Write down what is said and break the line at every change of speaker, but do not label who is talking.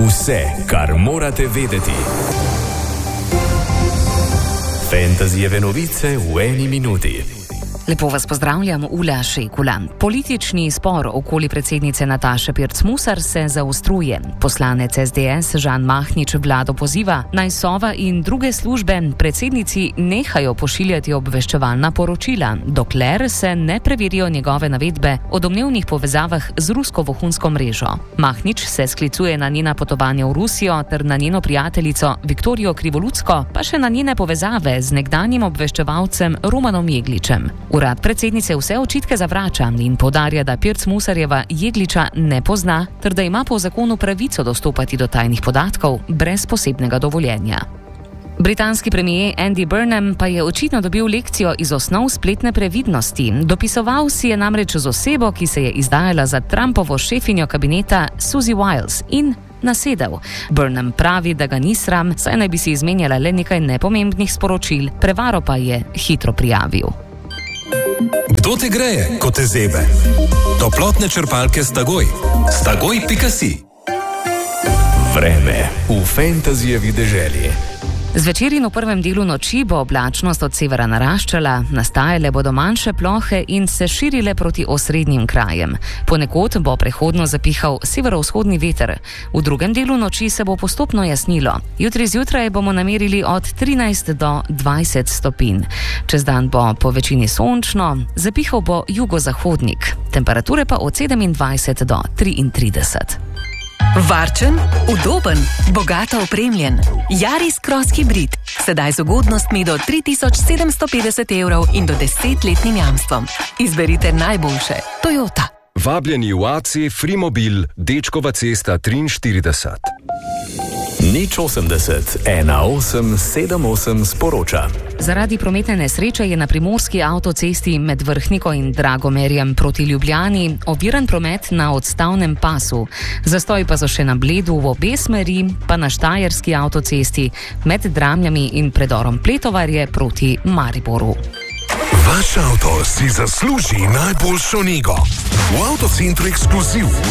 Vse, kar morate vedeti. Fantasyjeve novice v eni minuti.
Lepo vas pozdravljam, Ula Šekula. Politični spor okoli predsednice Nataše Pirc-Musar se zaostruje. Poslanec SDS Žan Mahnič vlado poziva, naj Sova in druge službe predsednici nehajo pošiljati obveščevalna poročila, dokler se ne preverijo njegove navedbe o domnevnih povezavah z rusko vohunsko mrežo. Mahnič se sklicuje na njena potovanja v Rusijo ter na njeno prijateljico Viktorijo Krivolutsko, pa še na njene povezave z nekdanjim obveščevalcem Romanom Jegličem. Urad predsednice vse očitke zavrača in poudarja, da Pirc-Musarjeva Jegliča ne pozna, ter da ima po zakonu pravico dostopati do tajnih podatkov brez posebnega dovoljenja. Britanski premier Andy Burnham pa je očitno dobil lekcijo iz osnov spletne previdnosti. Dopisoval si je namreč z osebo, ki se je izdajala za Trumpovo šefinjo kabineta Suzy Wiles in nasedel. Burnham pravi, da ga ni sram, saj naj bi si izmenjala le nekaj nepomembnih sporočil, prevaro pa je hitro prijavil.
Kdo te greje, ko te zebe? Toplotne črpalke Stagoj. Stagoj.si.
Vreme v Fantasyjevi deželi.
Zvečer in v prvem delu noči bo oblačnost od severa naraščala, nastajale bodo manjše plohe in se širile proti osrednjim krajem. Ponekod bo prehodno zapihal severovzhodni veter. V drugem delu noči se bo postopno jasnilo. Jutri zjutraj bomo namerili od 13 do 20 stopinj. Čez dan bo po večini sončno, zapihal bo jugozahodnik. Temperature pa od 27 do 33.
Varčen, udoben, bogato opremljen. Yaris Cross Hybrid. Sedaj z ugodnostmi do 3750 € in do 10-letnim jamstvom. Izberite najboljše. Toyota.
Vabljeni v AC Frimobil, Dečkova cesta 43.
080 1878 sporoča.
Zaradi prometne nesreče je na primorski avtocesti med Vrhniko in Dragomerjem proti Ljubljani oviran promet na odstavnem pasu. Zastoji pa so še na Bledu v obe smeri, pa na štajerski avtocesti med Dramljami in predorom Pletovarje proti Mariboru.
Vaš avto si zasluži najboljšo nego. V Avtocentru Ekskluziv v